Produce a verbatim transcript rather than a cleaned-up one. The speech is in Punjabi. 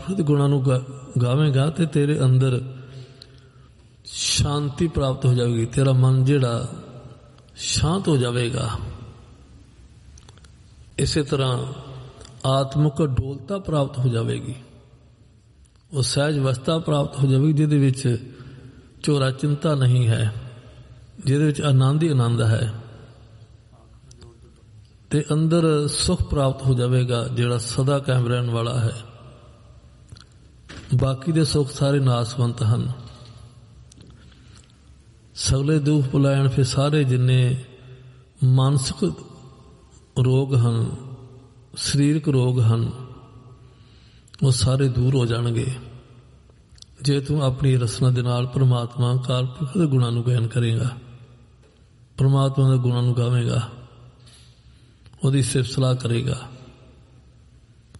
ਗੁਣਾਂ ਨੂੰ ਗਾ ਗਾਵੇਂਗਾ ਤੇ ਤੇਰੇ ਅੰਦਰ ਸ਼ਾਂਤੀ ਪ੍ਰਾਪਤ ਹੋ ਜਾਵੇਗੀ। ਤੇਰਾ ਮਨ ਜਿਹੜਾ ਸ਼ਾਂਤ ਹੋ ਜਾਵੇਗਾ। ਇਸੇ ਤਰ੍ਹਾਂ ਆਤਮਿਕ ਡੋਲਤਾ ਪ੍ਰਾਪਤ ਹੋ ਜਾਵੇਗੀ। ਉਹ ਸਹਿਜ ਅਵਸਥਾ ਪ੍ਰਾਪਤ ਹੋ ਜਾਵੇਗੀ ਜਿਹਦੇ ਵਿੱਚ ਝੋਰਾ ਚਿੰਤਾ ਨਹੀਂ ਹੈ, ਜਿਹਦੇ ਵਿੱਚ ਆਨੰਦ ਹੀ ਆਨੰਦ ਹੈ ਤੇ ਅੰਦਰ ਸੁਖ ਪ੍ਰਾਪਤ ਹੋ ਜਾਵੇਗਾ ਜਿਹੜਾ ਸਦਾ ਕਾਇਮ ਰਹਿਣ ਵਾਲਾ ਹੈ। ਬਾਕੀ ਦੇ ਸੁਖ ਸਾਰੇ ਨਾਸਵੰਤ ਹਨ। ਸਗਲੇ ਦੁੱਖ ਭੁਲਾਇਣ, ਫਿਰ ਸਾਰੇ ਜਿੰਨੇ ਮਾਨਸਿਕ ਰੋਗ ਹਨ, ਸਰੀਰਕ ਰੋਗ ਹਨ, ਉਹ ਸਾਰੇ ਦੂਰ ਹੋ ਜਾਣਗੇ ਜੇ ਤੂੰ ਆਪਣੀ ਰਸਨਾ ਦੇ ਨਾਲ ਪਰਮਾਤਮਾ ਅਕਾਲ ਪੁਰਖ ਦੇ ਗੁਣਾਂ ਨੂੰ ਗਾਇਨ ਕਰੇਗਾ, ਪਰਮਾਤਮਾ ਦੇ ਗੁਣਾਂ ਨੂੰ ਗਾਵੇਂਗਾ, ਉਹਦੀ ਸਿਫਤ ਸਲਾਹ ਕਰੇਗਾ।